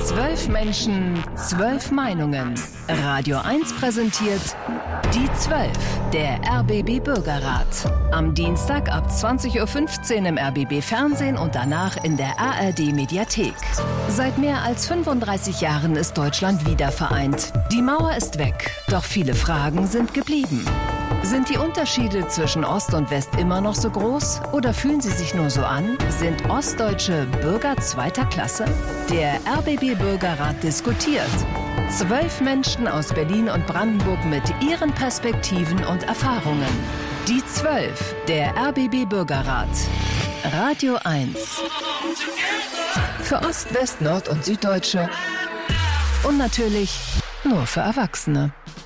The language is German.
12 Menschen, 12 Meinungen. Radio 1 präsentiert Die 12, der RBB Bürgerrat. Am Dienstag ab 20.15 Uhr im RBB Fernsehen und danach in der ARD Mediathek. Seit mehr als 35 Jahren ist Deutschland wieder vereint. Die Mauer ist weg, doch viele Fragen sind geblieben. Sind die Unterschiede zwischen Ost und West immer noch so groß oder fühlen sie sich nur so an? Sind Ostdeutsche Bürger zweiter Klasse? Der RBB Bürgerrat diskutiert. 12 Menschen aus Berlin und Brandenburg mit ihren Perspektiven und Erfahrungen. Die 12, der RBB Bürgerrat. Radio 1. Für Ost, West, Nord und Süddeutsche. Und natürlich nur für Erwachsene.